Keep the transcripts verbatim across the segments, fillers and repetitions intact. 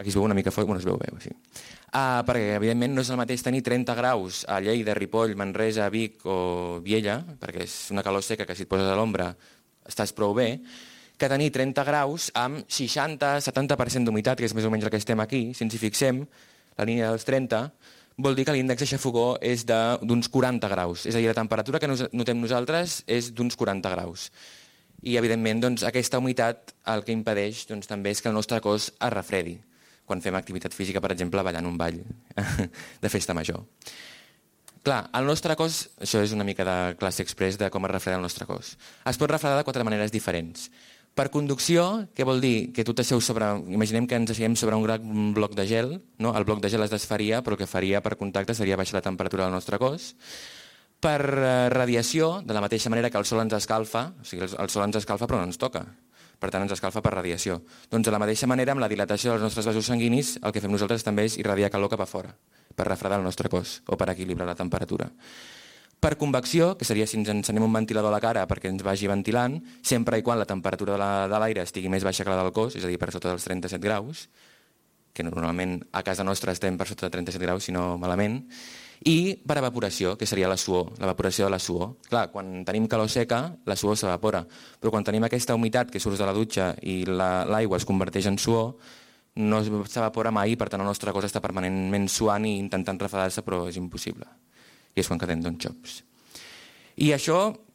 Aquí es veu una mica fort, bueno, es veu bé, sí. Uh, perquè, evidentment, no és el mateix tenir trenta graus a Lleida, Ripoll, Manresa, Vic o Viella, perquè és una calor seca que si et poses a l'ombra estàs prou bé, que tenir trenta graus amb seixanta a setanta per cent d'humitat, que és més o menys el que estem aquí. Si ens hi fixem, la línia dels trenta, vol dir que l'índex de xafogó és d'uns quaranta graus. És a dir, la temperatura que notem nosaltres és d'uns quaranta graus. I, evidentment, doncs, aquesta humitat el que impedeix doncs, també és que el nostre cos es refredi quan fem activitat física, per exemple, ballant un ball de festa major. Clar, el nostre cos, això és una mica de classe express de com es refreda el nostre cos. Es pot refredar de quatre maneres diferents. Per conducció, què vol dir? Que tu t'asseu sobre... Imaginem que ens asseiem sobre un gran bloc de gel, no? El bloc de gel es desfaria, però el que faria per contacte seria baixar la temperatura del nostre cos. Per radiació, de la mateixa manera que el sol ens escalfa, o sigui, el sol ens escalfa però no ens toca. Per tant, ens escalfa per radiació. Doncs de la mateixa manera, amb la dilatació dels nostres vasos sanguinis, el que fem nosaltres també és irradiar calor cap a fora, per refredar el nostre cos o per equilibrar la temperatura. Per convecció, que seria si ens encenem un ventilador a la cara perquè ens vagi ventilant, sempre i quan la temperatura de l'aire estigui més baixa que la del cos, és a dir, per sota dels trenta-set graus, que normalment a casa nostra estem per sota de trenta-set graus, si no malament, i per evaporació, que seria la suor, l'evaporació de la suor. Clar, quan tenim calor seca, la suor s'evapora, però quan tenim aquesta humitat que surt de la dutxa i l'aigua es converteix en suor, no s'evapora mai, per tant el nostre cos està permanentment suant i intentant refredar-se, però és impossible. I és quan quedem doncs xops. I això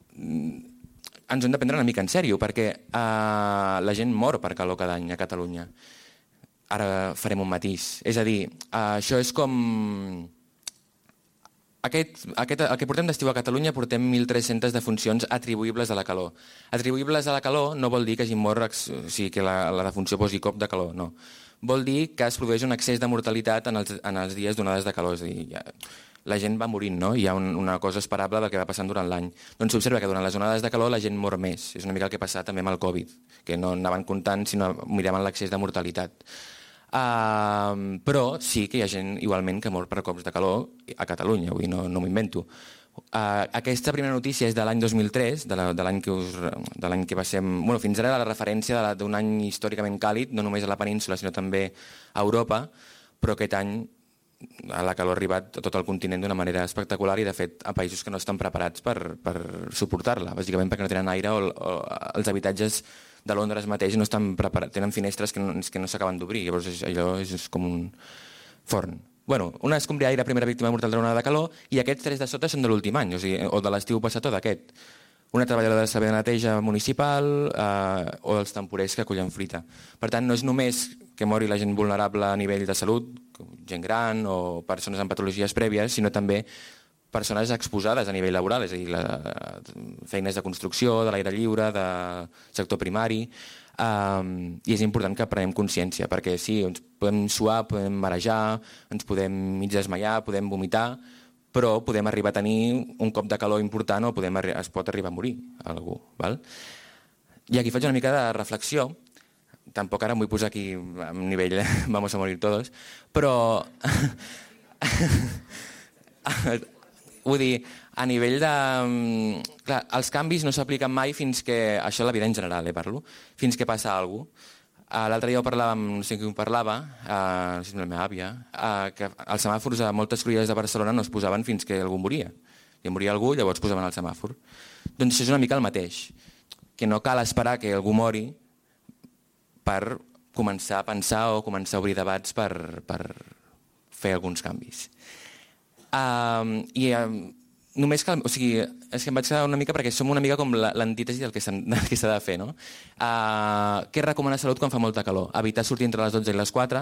ens hem de prendre una mica en sèrio, perquè eh, la gent mor per calor cada any a Catalunya. Ara farem un matís. És a dir, eh, això és com... Aquest, aquest, el que portem d'estiu a Catalunya portem mil tres-centes defuncions atribuïbles a la calor. Atribuïbles a la calor no vol dir que hagi mort, o sigui, que la, la defunció posi cop de calor, no. Vol dir que es produeix un excés de mortalitat en els, en els dies d'onades de calor. És a dir, ja, la gent va morint, no? Hi ha un, una cosa esperable del que va passant durant l'any. Doncs s'observa que durant les onades de calor la gent mor més. És una mica el que ha passat també amb el Covid, que no anaven comptant, sinó miraven l'excés de mortalitat. Uh, però sí que hi ha gent igualment que mor per cops de calor a Catalunya, vull dir, no, no m'ho invento. Uh, aquesta primera notícia és de l'any dos mil tres, de l'any que, us, de l'any que va ser... Bueno, fins ara era la referència d'un any històricament càlid, no només a la península, sinó també a Europa, però aquest any la calor ha arribat a tot el continent d'una manera espectacular i, de fet, a països que no estan preparats per, per suportar-la, bàsicament perquè no tenen aire o, o els habitatges de Londres mateix no estan preparats, tenen finestres que no, que no s'acaben d'obrir, llavors és, allò és, és com un forn. Bueno, una escombriaire, primera víctima mortal d'una onada de calor, i aquests tres de sota són de l'últim any, o, sigui, o de l'estiu passat o d'aquest. Una treballadora del servei de neteja municipal eh, o dels temporers que acollen fruita. Per tant, no és només que mori la gent vulnerable a nivell de salut, gent gran o persones amb patologies prèvies, sinó també persones exposades a nivell laboral, és a dir, la, feines de construcció, de l'aire lliure, de sector primari, um, i és important que prenem consciència, perquè sí, ens podem suar, podem marejar, ens podem mig desmaiar, podem vomitar, però podem arribar a tenir un cop de calor important o podem, es pot arribar a morir algú. Val? I aquí faig una mica de reflexió, tampoc ara em vull posar aquí a nivell vamos a morir todos, però... Vull dir, a nivell de... Clar, els canvis no s'apliquen mai fins que... Això és la vida en general, eh, parlo. Fins que passa alguna cosa. L'altre dia ho parlàvem, no sé qui ho parlava, uh, no sé si la meva àvia, uh, que els semàfors a moltes cruïlles de Barcelona no es posaven fins que algú moria. Si moria algú, llavors posaven el semàfor. Doncs això és una mica el mateix. Que no cal esperar que algú mori per començar a pensar o començar a obrir debats per, per fer alguns canvis. Uh, I uh, només cal... O sigui, és que em vaig quedar una mica perquè som una mica com l'antítesi del que s'ha de fer, no? Uh, què recomana Salut quan fa molta calor? Evitar sortir entre les dotze i les quatre.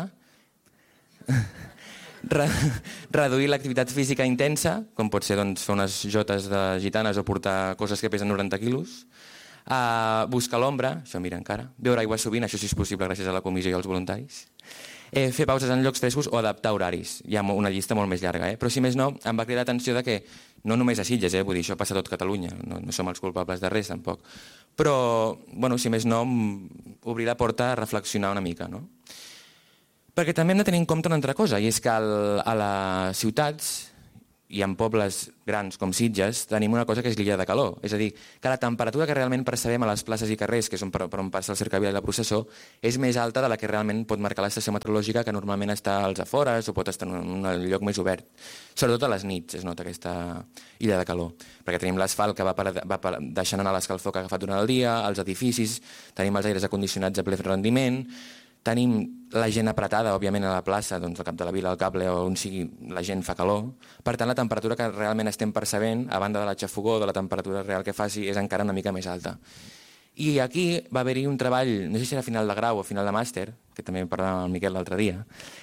Re reduir l'activitat física intensa, com pot ser doncs, fer unes jotes de gitanes o portar coses que pesen noranta quilos. Uh, buscar l'ombra, això mira encara. Beure aigua sovint, això sí és possible gràcies a la comissió i als voluntaris. Eh, fer pauses en llocs frescos o adaptar horaris. Hi ha una llista molt més llarga, eh? Però si més no, em va cridar l'atenció de que no només a Sitges, eh? Vull dir, això passa a tot Catalunya, no, no som els culpables de res tampoc. Però, bueno, si més no, obrir la porta a reflexionar una mica, no? Perquè també hem de tenir en compte una altra cosa, i és que el, a les ciutats i en pobles grans com Sitges tenim una cosa que és l'illa de calor. És a dir, que la temperatura que realment percebem a les places i carrers, que és per on passa el cercavila i la processó, és més alta de la que realment pot marcar l'estació meteorològica, que normalment està als afores o pot estar en un lloc més obert. Sobretot a les nits es nota aquesta illa de calor, perquè tenim l'asfalt que va, per, va per, deixant anar l'escalfor que ha agafat durant el dia, els edificis, tenim els aires acondicionats a ple rendiment, tenim la gent apretada, òbviament, a la plaça, doncs, al cap de la vila, al cable, o on sigui, la gent fa calor. Per tant, la temperatura que realment estem percebent, a banda de la xafogó, de la temperatura real que faci, és encara una mica més alta. I aquí va haver-hi un treball, no sé si era final de grau o final de màster, que també parlàvem amb el Miquel l'altre dia,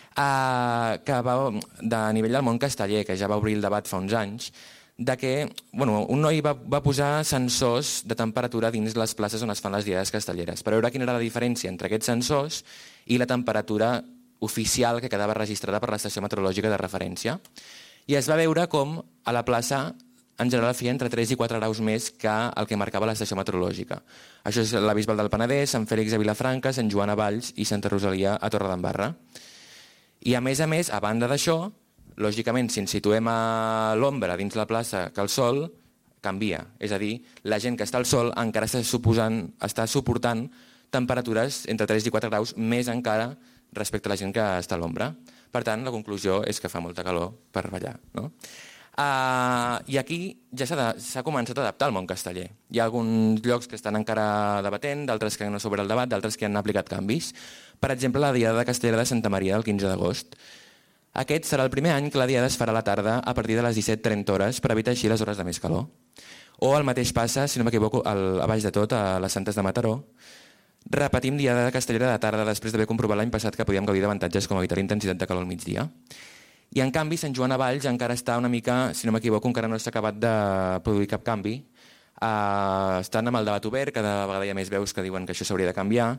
eh, que va de nivell del món casteller, que ja va obrir el debat fa uns anys, de que bueno, un noi va, va posar sensors de temperatura dins les places on es fan les diades castelleres, per veure quina era la diferència entre aquests sensors i la temperatura oficial que quedava registrada per l'estació meteorològica de referència. I es va veure com a la plaça en general feia entre tres i quatre graus més que el que marcava l'estació meteorològica. Això és la Bisbal del Penedès, Sant Fèlix a Vilafranca, Sant Joan a Valls i Santa Rosalia a Torredembarra. I a més a més, a banda d'això, lògicament, si ens situem a l'ombra dins la plaça que el sol, canvia. És a dir, la gent que està al sol encara està, suposant, està suportant temperatures entre tres i quatre graus més encara respecte a la gent que està a l'ombra. Per tant, la conclusió és que fa molta calor per ballar. No? Uh, I aquí ja s'ha començat a adaptar al món casteller. Hi ha alguns llocs que estan encara debatent, d'altres que no s'obre el debat, d'altres que han aplicat canvis. Per exemple, la Diada Castellera de Santa Maria del quinze d'agost. Aquest serà el primer any que la Diada es farà a la tarda a partir de les disset trenta hores per evitar així les hores de més calor. O el mateix passa, si no m'equivoco, a baix de tot, a les Santes de Mataró. Repetim Diada Castellera de tarda després d'haver comprovat l'any passat que podíem gaudir d'avantatges com evitar la intensitat de calor al migdia. I en canvi, Sant Joan a Valls encara està una mica, si no m'equivoco, encara no s'ha acabat de produir cap canvi. Uh, estan amb el debat obert, cada vegada hi ha més veus que diuen que això s'hauria de canviar.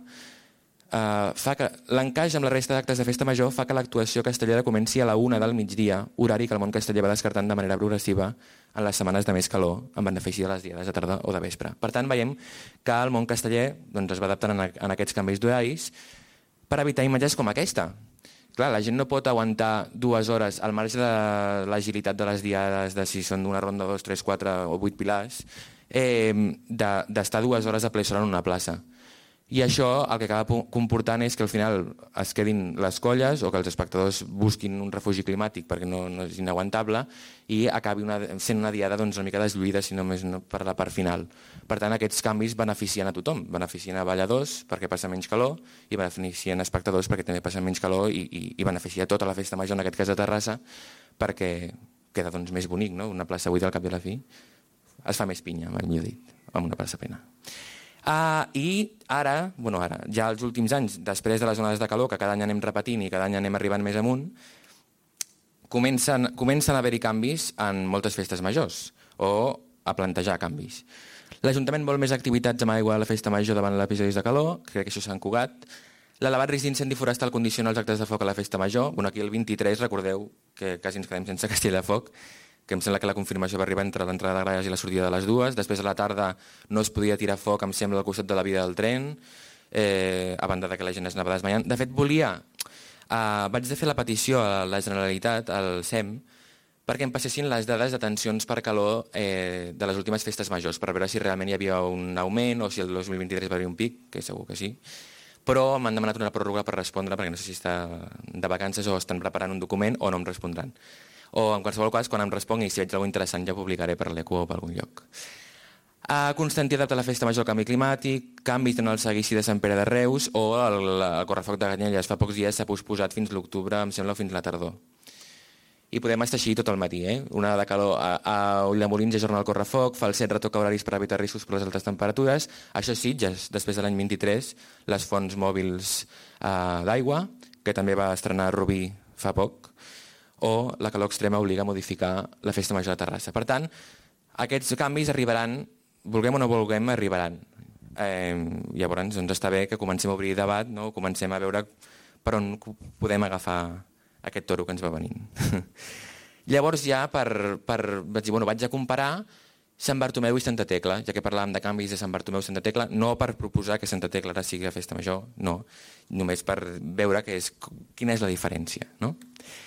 Uh, fa que l'encaix amb la resta d'actes de festa major fa que l'actuació castellera comenci a la una del migdia, horari que el món casteller va descartant de manera progressiva en les setmanes de més calor, en benefici de les diades de tarda o de vespre. Per tant, veiem que el món casteller doncs, es va adaptant en, en aquests canvis d'horaris per evitar imatges com aquesta. Clar, la gent no pot aguantar dues hores al marge de l'agilitat de les diades, de si són d'una ronda, dos, tres, quatre o vuit pilars, eh, d'estar de, dues hores a ple sol en una plaça. I això el que acaba comportant és que al final es quedin les colles o que els espectadors busquin un refugi climàtic perquè no, no és inaguantable i acabi una, sent una diada doncs, una mica deslluïda, si només no per la part final. Per tant, aquests canvis beneficien a tothom. Beneficien a balladors perquè passa menys calor i beneficien a espectadors perquè també passa menys calor i, i, i beneficia tota la festa major, en aquest cas de Terrassa, perquè queda doncs, més bonic, no? Una plaça buida al cap i a la fi. Es fa més pinya, millor dit, amb una plaça plena. Uh, I ara, bueno, ara, ja els últims anys, després de les onades de calor, que cada any anem repetint i cada any anem arribant més amunt, comencen, comencen a haver-hi canvis en moltes festes majors, o a plantejar canvis. L'Ajuntament vol més activitats amb aigua a la festa major davant d'episodis de calor, crec que això s'ha encugat. L'elevat risc d'incendi forestal condiciona els actes de foc a la festa major. Bueno, aquí el vint-i-tres, recordeu que quasi ens quedem sense castell de foc, que em sembla que la confirmació va arribar entre l'entrada de Gralles i la sortida de les dues. Després a la tarda no es podia tirar foc, em sembla, al costat de la via del tren, eh, a banda de que la gent es anava desmaiant. De fet, volia... Eh, vaig de fer la petició a la Generalitat, al S E M, perquè em passessin les dades de tensions per calor eh, de les últimes festes majors, per veure si realment hi havia un augment o si el dos mil vint-i-tres va haver un pic, que segur que sí. Però m'han demanat una pròrroga per respondre, perquè no sé si està de vacances o estan preparant un document o no em respondran. O en qualsevol cas, quan em respongui, si veig alguna cosa interessant, ja publicaré per l'E Q O o per algun lloc. A Constantí adapta la festa major al canvi climàtic, canvis en el seguici de Sant Pere de Reus o el, el correfoc de Canyelles fa pocs dies s'ha posposat fins l'octubre, em sembla, o fins la tardor. I podem estar així tot el matí, eh? Una de calor a, a Ulldemolins ajorna el correfoc, Falset retoca horaris per evitar riscos per les altes temperatures. Això sí, ja després de l'any vint-i-tres, les fonts mòbils eh, d'aigua, que també va estrenar Rubí fa poc, o la calor extrema obliga a modificar la festa major de Terrassa. Per tant, aquests canvis arribaran, vulguem o no vulguem, arribaran. Eh, llavors, doncs està bé que comencem a obrir debat, no? Comencem a veure per on podem agafar aquest toro que ens va venint. Llavors ja per, per, vaig dir, bueno, vaig a comparar Sant Bartomeu i Santa Tecla, ja que parlàvem de canvis de Sant Bartomeu i Santa Tecla, no per proposar que Santa Tecla ara sigui la festa major, no, només per veure que és, quina és la diferència, no?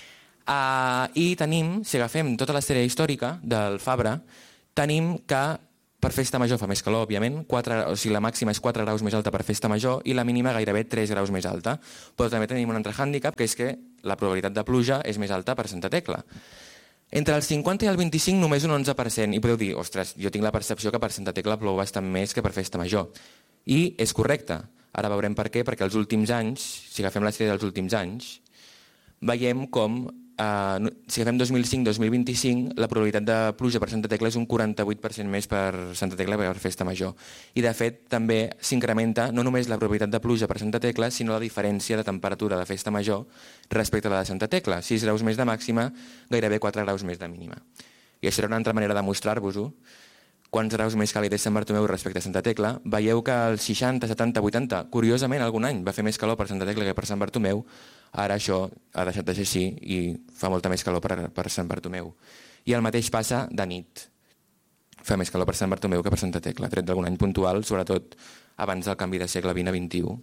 Uh, I tenim, si agafem tota la sèrie històrica del Fabra, tenim que per festa major fa més calor, òbviament, quatre, o sigui, la màxima és quatre graus més alta per festa major i la mínima gairebé tres graus més alta. Però també tenim un altre hàndicap, que és que la probabilitat de pluja és més alta per Santa Tecla. Entre el cinquanta i el vint-i-cinc només un onze per cent. I podeu dir, ostres, jo tinc la percepció que per Santa Tecla plou bastant més que per festa major. I és correcte. Ara veurem per què, perquè els últims anys, si agafem la sèrie dels últims anys, veiem com Uh, si agafem dos mil cinc dos mil vint-i-cinc, la probabilitat de pluja per Santa Tecla és un quaranta-vuit per cent més per Santa Tecla que per festa major. I de fet també s'incrementa no només la probabilitat de pluja per Santa Tecla, sinó la diferència de temperatura de festa major respecte a la de Santa Tecla. sis graus més de màxima, gairebé quatre graus més de mínima. I això era una altra manera de mostrar-vos-ho. Quants graus més càlid és Sant Bartomeu respecte a Santa Tecla. Veieu que el seixanta, setanta, vuitanta, curiosament algun any va fer més calor per Santa Tecla que per Sant Bartomeu. Ara això ha deixat de ser així i fa molta més calor per, per Sant Bartomeu. I el mateix passa de nit. Fa més calor per Sant Bartomeu que per Santa Tecla, tret d'algun any puntual, sobretot abans del canvi de segle vint a vint-i-u.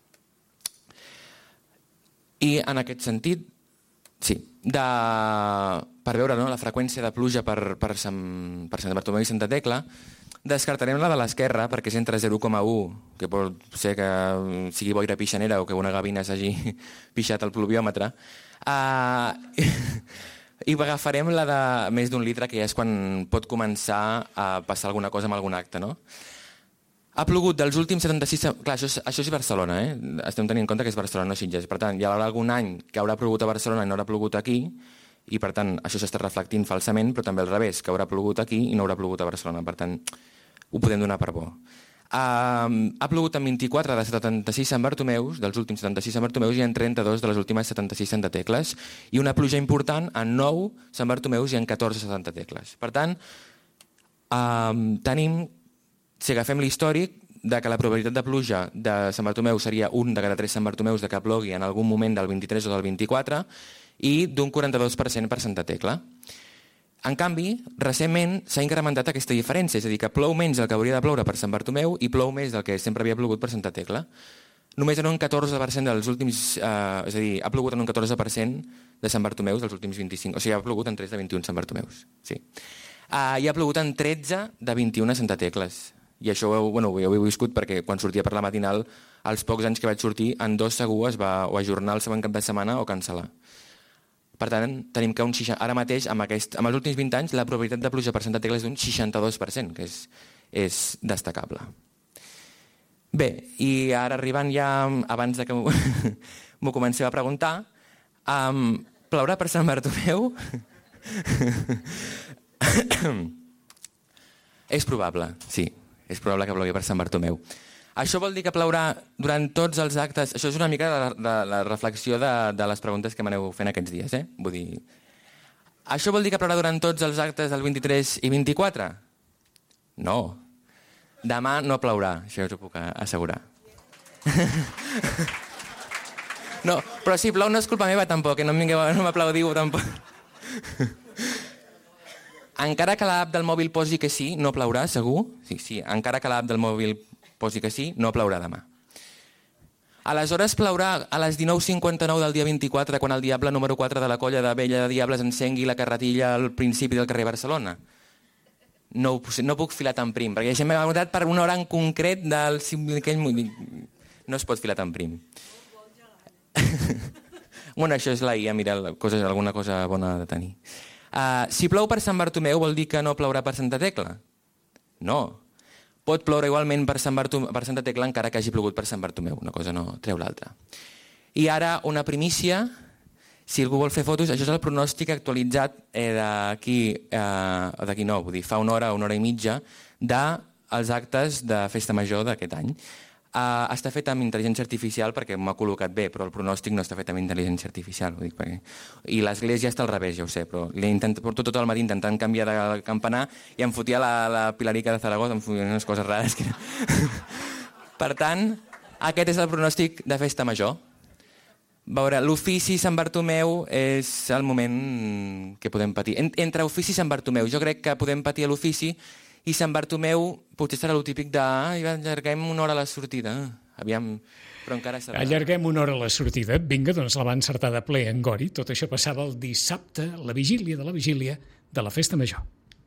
I en aquest sentit, sí, de, per veure no, la freqüència de pluja per, per, Sant, per Sant Bartomeu i Santa Tecla, descartarem la de l'esquerra perquè és entre zero coma un, que pot ser que sigui boira pixanera o que una gavina s'hagi pixat al pluviòmetre, uh, i agafarem la de més d'un litre, que ja és quan pot començar a passar alguna cosa amb algun acte. No? Ha plogut dels últims setanta-sis... Clar, això és, això és Barcelona, eh? Estem tenint en compte que és Barcelona, no Sitges. Per tant, hi haurà algun any que haurà plogut a Barcelona i no haurà plogut aquí, i per tant això s'està reflectint falsament, però també al revés, que haurà plogut aquí i no haurà plogut a Barcelona. Per tant, ho podem donar per bo. Uh, ha plogut en vint-i-quatre de setanta-sis Sant Bartomeus, dels últims setanta-sis Sant Bartomeus, i en trenta-dos de les últimes setanta-sis Santa Tecles, i una pluja important en nou Sant Bartomeus i en catorze Santa Tecles. Per tant, uh, tenim, si agafem l'històric, de que la probabilitat de pluja de Sant Bartomeu seria un de cada tres Sant Bartomeus de que plogui en algun moment del vint-i-tres o del vint-i-quatre, i d'un quaranta-dos per cent per Santa Tecla. En canvi, recentment s'ha incrementat aquesta diferència, és a dir, que plou menys del que hauria de ploure per Sant Bartomeu i plou més del que sempre havia plogut per Santa Tecla. Només en un catorze per cent dels últims... Eh, és a dir, ha plogut en un catorze per cent de Sant Bartomeus dels últims vint-i-cinc. O sigui, ha plogut en tres de vint-i-un Sant Bartomeus. Sí. Eh, I ha plogut en tretze de vint-i-un a Santa Tecles. I això ho, bueno, ho heu viscut perquè quan sortia per la matinal, als pocs anys que vaig sortir, en dos segur es va o ajornar el següent cap de setmana o cancel·lar. Per tant, tenim que un seixanta, ara mateix, amb, aquest, amb els últims vint anys, la probabilitat de pluja per Santa Tecla és d'un seixanta-dos per cent, que és, és destacable. Bé, i ara arribant ja, abans de que m'ho comenceu a preguntar, um, plourà per Sant Bartomeu? És probable, sí, és probable que plogui per Sant Bartomeu. Això vol dir que plourà durant tots els actes... Això és una mica de la, de la reflexió de, de les preguntes que m'aneu fent aquests dies. Eh? Vull dir... Això vol dir que plourà durant tots els actes del vint-i-tres i vint-i-quatre? No. Demà no plourà, això us ho puc assegurar. No, però si plou no és culpa meva tampoc, que no m'aplaudiu tampoc. Encara que l'app del mòbil posi que sí, no plourà, segur? Sí, sí, encara que l'app del mòbil posi que sí, no plourà demà. Aleshores plourà a les dinou cinquanta-nou del dia vint-i-quatre, quan el diable número quatre de la colla de Vella de Diables encengui la carretilla al principi del carrer Barcelona. No, no puc filar tan prim, perquè això m'ha preguntat per una hora en concret del... No es pot filar tan prim. Bueno, això és la I A, mira, coses, alguna cosa bona de tenir. Uh, si plou per Sant Bartomeu vol dir que no plourà per Santa Tecla? No. Pot ploure igualment per, Sant Bartomeu, per Santa Tecla encara que hagi plogut per Sant Bartomeu. Una cosa no treu l'altra. I ara una primícia, si algú vol fer fotos, això és el pronòstic actualitzat eh, d'aquí, eh, d'aquí no, vull dir, fa una hora, una hora i mitja, dels actes de Festa Major d'aquest any. Uh, està fet amb intel·ligència artificial perquè m'ha col·locat bé, però el pronòstic no està fet amb intel·ligència artificial. Ho dic perquè... I l'església està al revés, ja ho sé, però l'he intentat, porto tot el matí intentant canviar de campanar i em fotia la, la Pilarica de Zaragoza, em fotia unes coses rares. Que... Per tant, aquest és el pronòstic de Festa Major. Veure, l'ofici Sant Bartomeu és el moment que podem patir. Entre ofici i Sant Bartomeu, jo crec que podem patir a l'ofici i Sant Bartomeu potser serà el típic de ah, allarguem una hora la sortida. Aviam, però encara serà... Allarguem una hora la sortida. Vinga, doncs la va encertar de ple en Gori. Tot això passava el dissabte, la vigília de la vigília de la Festa Major.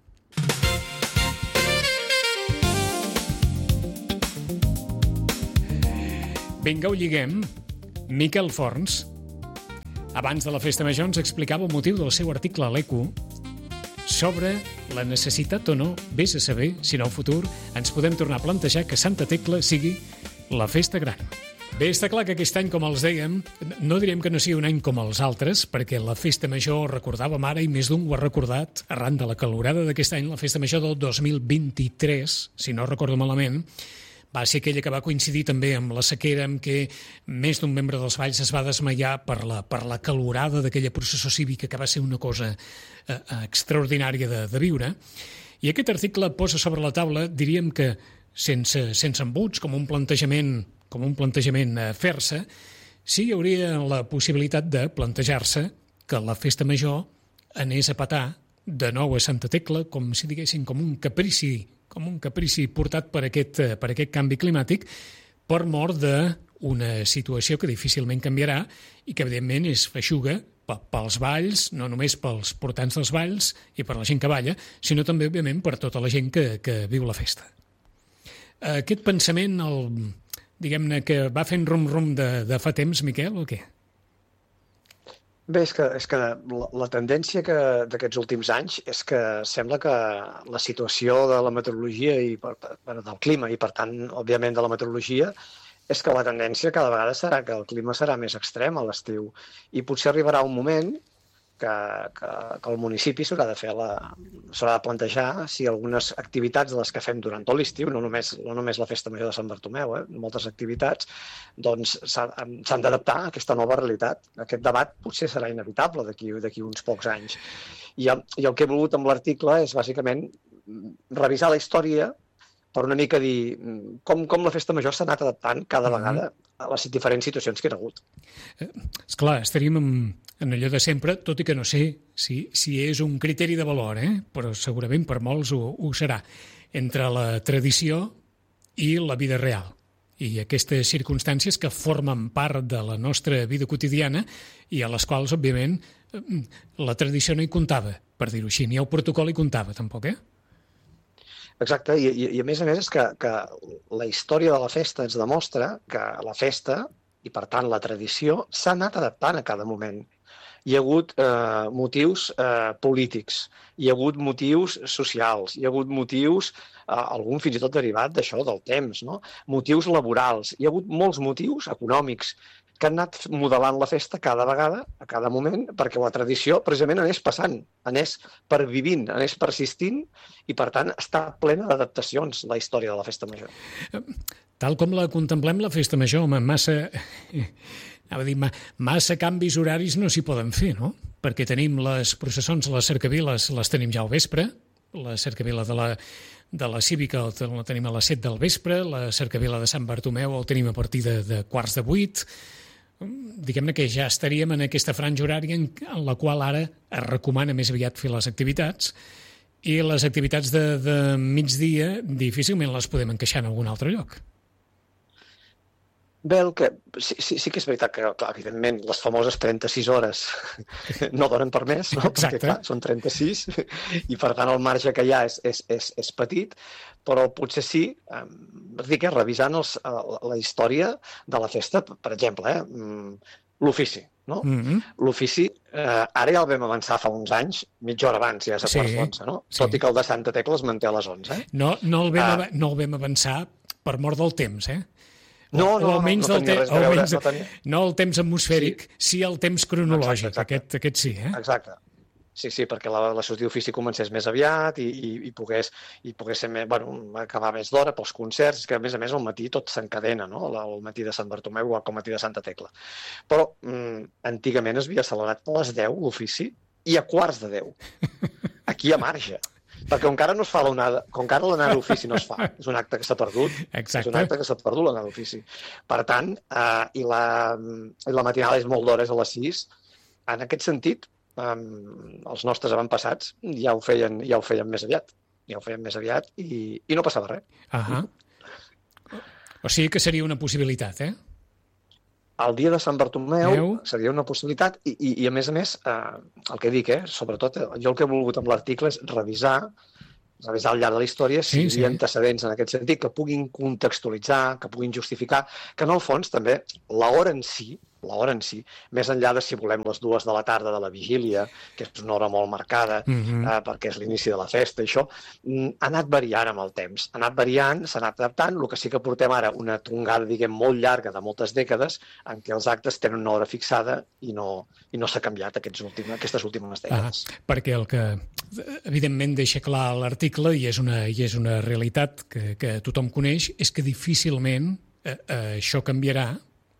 Vinga, ho lliguem. Miquel Forns, abans de la Festa Major, ens explicava el motiu del seu article a l'E Q sobre la necessitat o no, vés a saber, si en el futur ens podem tornar a plantejar que Santa Tecla sigui la festa gran. Bé, està clar que aquest any, com els dèiem, no direm que no sigui un any com els altres, perquè la Festa Major, recordàvem ara, i més d'un ho ha recordat, arran de la calorada d'aquest any, la Festa Major del dos mil vint-i-tres, si no recordo malament, va ser aquella que va coincidir també amb la sequera, amb què més d'un membre dels Valls es va desmaiar per la, per la calorada d'aquella processó cívica, que va ser una cosa eh, extraordinària de, de viure. I aquest article posa sobre la taula, diríem que sense, sense embuts, com un plantejament, com un plantejament a fer-se, sí hi hauria la possibilitat de plantejar-se que la Festa Major anés a petar de nou a Santa Tecla, com si diguéssim, com un caprici com un caprici portat per aquest, per aquest canvi climàtic, per mort d'una situació que difícilment canviarà i que, evidentment, és feixuga pels valls, no només pels portants dels valls i per la gent que balla, sinó també, òbviament, per tota la gent que, que viu la festa. Aquest pensament, el, diguem-ne, que va fent rum-rum de, de fa temps, Miquel, o què? Bé, és que, és que la, la tendència que d'aquests últims anys és que sembla que la situació de la meteorologia i per, per, del clima i, per tant, òbviament, de la meteorologia, és que la tendència cada vegada serà que el clima serà més extrem a l'estiu. I potser arribarà un moment que, que, que el municipi s'haurà de fer la, s'haurà de plantejar si algunes activitats de les que fem durant tot l'estiu, no només, no només la Festa Major de Sant Bartomeu, eh, moltes activitats, doncs s'han d'adaptar a aquesta nova realitat. Aquest debat potser serà inevitable d'aquí d'aquí uns pocs anys. I, I el que he volgut amb l'article és bàsicament revisar la història per una mica dir com, com la Festa Major s'ha anat adaptant cada vegada a les diferents situacions que hi ha hagut. Esclar, estaríem en, en allò de sempre, tot i que no sé si, si és un criteri de valor, eh? Però segurament per molts ho, ho serà, entre la tradició i la vida real. I aquestes circumstàncies que formen part de la nostra vida quotidiana i a les quals, òbviament, la tradició no hi comptava, per dir-ho així, ni el protocol hi comptava, tampoc, eh? Exacte, i, i, i a més a més és que, que la història de la festa ens demostra que la festa, i per tant la tradició, s'ha anat adaptant a cada moment. Hi ha hagut eh, motius eh, polítics, hi ha hagut motius socials, hi ha hagut motius, eh, algun fins i tot derivat d'això, del temps, no? Motius laborals, hi ha hagut molts motius econòmics que han anat modelant la festa cada vegada, a cada moment, perquè la tradició precisament anés passant, anés pervivint, anés persistint i, per tant, està plena d'adaptacions la història de la Festa Major. Tal com la contemplem, la Festa Major, home, massa... Anava a dir, massa canvis horaris no s'hi poden fer, no? Perquè tenim les processons, les cercaviles, les tenim ja al vespre, la cercavila de la, de la Cívica la tenim a les set del vespre, la cercavila de Sant Bartomeu el tenim a partir de, de quarts de vuit. Diguem-ne que ja estaríem en aquesta franja horària en, en la qual ara es recomana més aviat fer les activitats i les activitats de, de migdia difícilment les podem encaixar en algun altre lloc. Bé, el que, sí, sí, sí que és veritat que, clar, evidentment, les famoses trenta-sis hores no donen per més, no? Perquè, clar, són trenta-sis i, per tant, el marge que hi ha és, és, és, és petit, però potser sí, eh, dic, eh, revisant els, la història de la festa, per exemple, eh, l'ofici, no? Mm-hmm. L'ofici, eh, ara ja el vam avançar fa uns anys, mitja hora abans, ja és a sí, quarts d'onze, no? Sí. Tot i que el de Santa Tecla es manté a les onze. Eh? No, no, el vam, ah. no el vam avançar per mort del temps, eh? No, no, o almenys no, no tenia res a veure. No, tenia... no el temps atmosfèric, sí, sí el temps cronològic, exacte, exacte. Aquest, aquest sí, eh? Exacte. Sí, sí, perquè la, la sortida d'ofici comencés més aviat i, i, i, pogués, i pogués ser més, bueno, acabar més d'hora pels concerts, que a més a més al matí tot s'encadena, no? El matí de Sant Bartomeu igual que el matí de Santa Tecla. Però mm, antigament es havia celebrat a les deu l'ofici i a quarts de deu. Aquí hi ha marge. Perquè encara no es fa l'onada, com encara l'anada d'ofici no es fa, és un acte que s'ha perdut. Exacte. És un acte que s'ha perdut l'anada d'ofici. Per tant, eh, i, la, i la matinada és molt d'hores a les sis, en aquest sentit, eh, els nostres avantpassats ja ho feien, ja ho feien més aviat, ja ho feien més aviat i, i no passava res. Uh-huh. O sigui que seria una possibilitat, eh? el dia de Sant Bartomeu Meu. seria una possibilitat i, i, i a més a més, eh, el que dic, eh, sobretot, eh, jo el que he volgut amb l'article és revisar, revisar al llarg de la història si Sí, hi havia sí. antecedents en aquest sentit, que puguin contextualitzar, que puguin justificar, que en el fons també l'hora en si, l'hora en si, més enllà de si volem les dues de la tarda de la vigília, que és una hora molt marcada, Mhm. eh, perquè és l'inici de la festa, i això, mm, ha anat variant amb el temps. Ha anat variant, s'ha anat adaptant, el que sí que portem ara una tongada, diguem, molt llarga de moltes dècades, en què els actes tenen una hora fixada i no, i no s'ha canviat aquests últims, aquestes últimes Ah, dècades. perquè el que evidentment deixa clar l'article, i és una, i és una realitat que, que tothom coneix, és que difícilment eh, eh, això canviarà,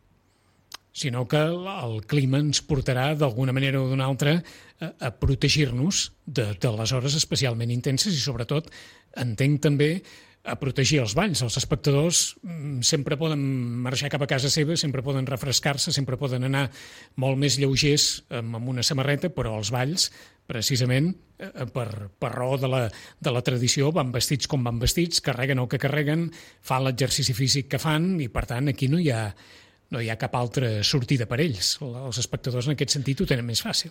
sinó que el, el clima ens portarà d'alguna manera o d'una altra a, a protegir-nos de, de les hores especialment intenses i sobretot entenc també a protegir els balls. Els espectadors mm, sempre poden marxar cap a casa seva, sempre poden refrescar-se, sempre poden anar molt més lleugers amb, amb una samarreta, però els balls, precisament eh, per, per raó de la, de la tradició, van vestits com van vestits, carreguen el que carreguen, fan l'exercici físic que fan i, per tant, aquí no hi ha, no hi ha cap altra sortida per ells. Els espectadors, en aquest sentit, ho tenen més fàcil.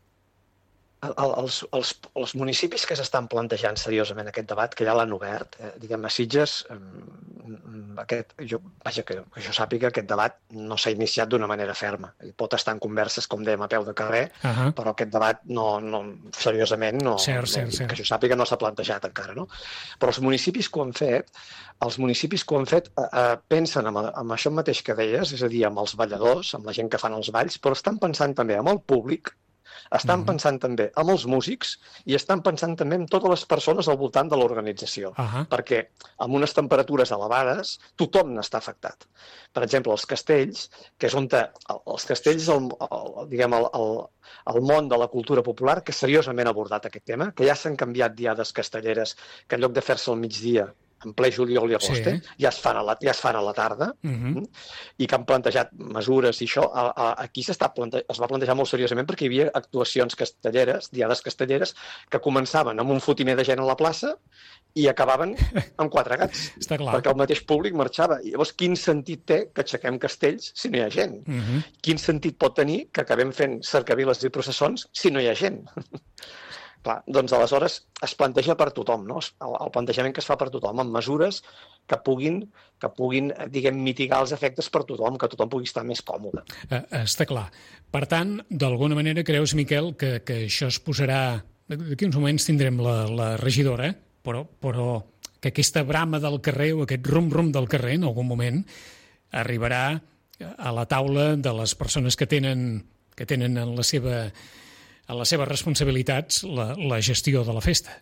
El- el- Els, els, els municipis que s'estan plantejant seriosament aquest debat, que ja l'han obert, eh, diguem, a Sitges, eh, aquest, jo, vaja, que, que jo sàpiga, aquest debat no s'ha iniciat d'una manera ferma. Pot estar en converses, com dèiem, a peu de carrer, Uh -huh. però aquest debat no, no, seriosament no, Cert, cert, no, cert. que jo sàpiga no s'ha plantejat encara, no? Però els municipis que ho han fet, els municipis que ho han fet eh, eh, pensen amb, amb això mateix que deies, és a dir, amb els balladors, amb la gent que fan els balls, però estan pensant també amb el públic, estan Mhm. pensant també amb els músics i estan pensant també en totes les persones al voltant de l'organització, Uh -huh. perquè amb unes temperatures elevades tothom n'està afectat. Per exemple, els castells, que és on te, els castells, el, el, diguem, el, el, el món de la cultura popular, que seriosament ha abordat aquest tema, que ja s'han canviat diades castelleres, que en lloc de fer-se al migdia, en ple juliol i agost, Sí. eh, ja, es fan a la, ja es fan a la tarda, Uh -huh. i que han plantejat mesures i això, a, a, aquí s'està plante, es va plantejar molt seriosament perquè hi havia actuacions castelleres, diades castelleres, que començaven amb un fotimer de gent a la plaça i acabaven amb quatre gats, Està clar. perquè el mateix públic marxava. I llavors, quin sentit té que aixequem castells si no hi ha gent? Uh -huh. Quin sentit pot tenir que acabem fent cercaviles i processons si no hi ha gent? Clar, doncs aleshores es planteja per tothom, no? El, el plantejament que es fa per tothom, amb mesures que puguin, que puguin, diguem, mitigar els efectes per tothom, que tothom pugui estar més còmode. Eh, està clar. Per tant, d'alguna manera creus, Miquel, que, que això es posarà... D'aquí uns moments tindrem la, la regidora, però, però que aquesta brama del carrer o aquest rum-rum del carrer en algun moment arribarà a la taula de les persones que tenen, que tenen en la seva, en les seves responsabilitats la, la gestió de la festa.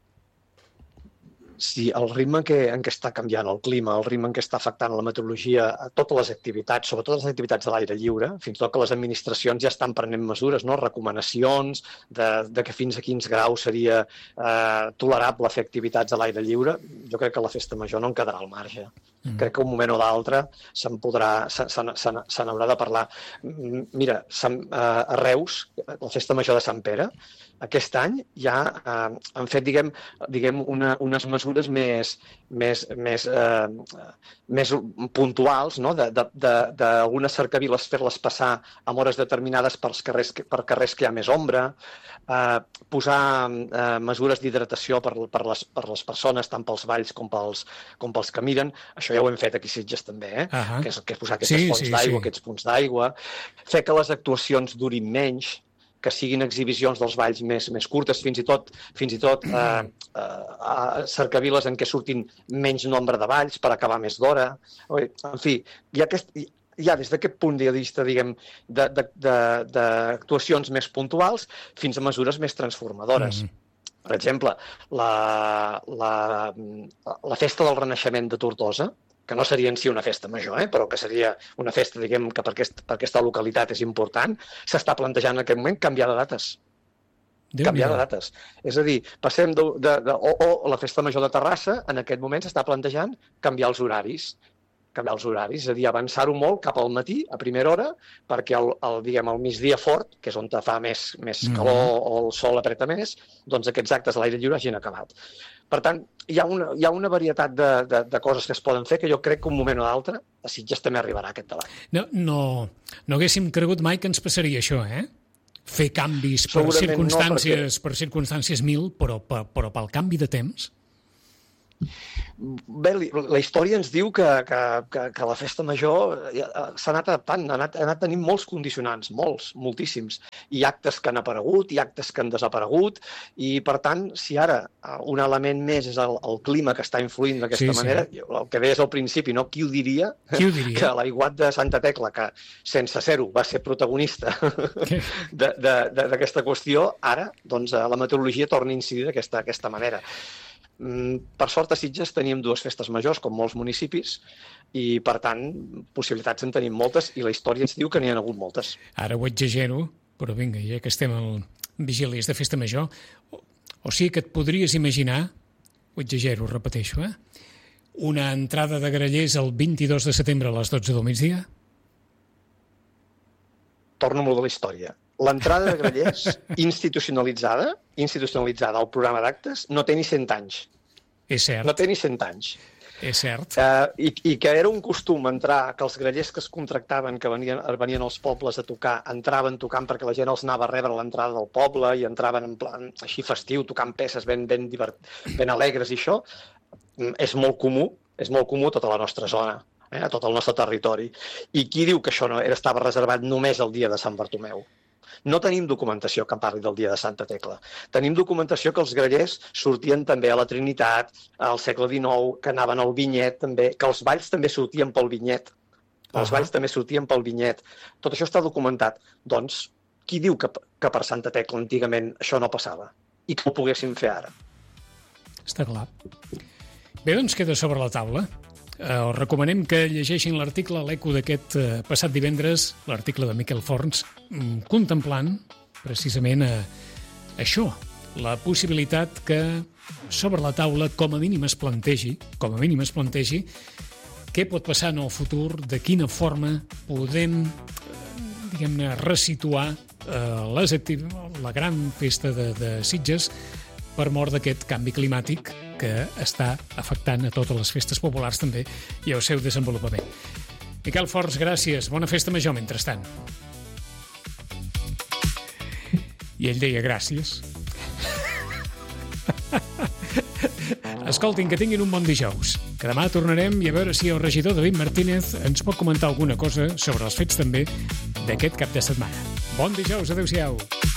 Si el ritme que, en què està canviant el clima, el ritme en què està afectant la meteorologia, a totes les activitats, sobretot les activitats de l'aire lliure, fins i tot que les administracions ja estan prenent mesures, no? Recomanacions de, de que fins a quins graus seria eh, tolerable fer activitats a l'aire lliure, jo crec que la festa major no en quedarà al marge. Mm. Crec que un moment o d'altre se'n podrà, se, se, se, se n'haurà de parlar. Mira, Sant, eh, a Reus, la festa major de Sant Pere, aquest any ja eh, han fet, diguem, diguem una, unes mesures més, més, més, eh, més puntuals, no? D'algunes cercaviles fer-les passar en hores determinades pels carrers, per carrers que hi ha més ombra, eh, posar eh, mesures d'hidratació per, per, les, per les persones, tant pels balls com pels, com pels que miren. Això ja ho hem fet aquí a Sitges també, eh? Uh -huh. que, és, que és posar aquestes Sí, fonts sí, d'aigua, sí. aquests punts d'aigua, fer que les actuacions durin menys, que siguin exhibicions dels balls més, més curtes, fins i tot, fins i tot eh, eh, cercaviles en què surtin menys nombre de balls per acabar més d'hora. En fi, hi ha, aquest, hi ha des d'aquest punt de vista, diguem, d'actuacions més puntuals fins a mesures més transformadores. Mm. Per exemple, la, la, la festa del Renaixement de Tortosa, que no seria en si una festa major, eh? però que seria una festa, diguem, que per, aquest, per aquesta localitat és important, s'està plantejant en aquest moment canviar de dates. Déu canviar millor. de dates. És a dir, passem de, de, de, o, o la festa major de Terrassa, en aquest moment s'està plantejant canviar els horaris. canviar els horaris, és a dir, avançar-ho molt cap al matí, a primera hora, perquè el, el, diguem, el migdia fort, que és on te fa més, més calor mm-hmm. o el sol apreta més, doncs aquests actes a l'aire lliure hagin acabat. Per tant, hi ha una, hi ha una varietat de, de, de coses que es poden fer que jo crec que un moment o l'altre a Sitges també arribarà aquest debat. No, no, no haguéssim cregut mai que ens passaria això, eh? Fer canvis per circumstàncies, no, perquè... per circumstàncies mil, però, però, però pel canvi de temps? Bé, la història ens diu que, que, que, que la festa major s'ha anat adaptant, ha anat, ha anat tenint molts condicionants, molts, moltíssims. Hi ha actes que han aparegut, hi ha actes que han desaparegut, i per tant, si ara un element més és el, el clima que està influint d'aquesta sí, manera, sí. El que deies al principi, no? Qui ho diria? Qui ho diria? Que l'aiguat de Santa Tecla, que sense ser-ho va ser protagonista d'aquesta qüestió, ara doncs, la meteorologia torna a incidir d'aquesta manera. Per sort a Sitges teníem dues festes majors, com molts municipis, i per tant possibilitats en tenim moltes i la història ens diu que n'hi ha hagut moltes. Ara ho exagero, però vinga, ja que estem al vigílies de festa major, o, o sigui que et podries imaginar, ho exagero, ho repeteixo, eh? Una entrada de grallers el vint-i-dos de setembre a les dotze del migdia? Torno molt de la història. L'entrada de grallers institucionalitzada, institucionalitzada al programa d'actes, no té ni cent anys. És cert. No té ni cent anys. És cert. Uh, i, I que era un costum entrar, que els grallers que es contractaven, que venien, venien als pobles a tocar, entraven tocant perquè la gent els anava a rebre a l'entrada del poble i entraven en plan així festiu, tocant peces ben, ben, divert, ben alegres i això, és molt comú, és molt comú a tota la nostra zona. Eh, a tot el nostre territori. I qui diu que això no era, estava reservat només el dia de Sant Bartomeu? No tenim documentació que en parli del dia de Santa Tecla. Tenim documentació que els grallers sortien també a la Trinitat, al segle dinou, que anaven al Vinyet també, que els balls també sortien pel Vinyet. Els uh-huh. balls també sortien pel Vinyet. Tot això està documentat. Doncs, qui diu que, que per Santa Tecla antigament això no passava? I que ho poguéssim fer ara? Està clar. Bé, doncs queda sobre la taula. Uh, us recomanem que llegeixin l'article a l'Eco d'aquest uh, passat divendres, l'article de Miquel Forns, um, contemplant precisament uh, això, la possibilitat que sobre la taula com a mínim es plantegi, com a mínim es plantegi, què pot passar en el futur, de quina forma podem, diguem-ne, resituar uh, les activ- la gran festa de, de Sitges per mort d'aquest canvi climàtic que està afectant a totes les festes populars també i al seu desenvolupament. Miquel Forns, gràcies. Bona festa major, mentrestant. I ell deia gràcies. Escoltin, que tinguin un bon dijous. Que demà tornarem i a veure si el regidor David Martínez ens pot comentar alguna cosa sobre els fets també d'aquest cap de setmana. Bon dijous, adeu-siau.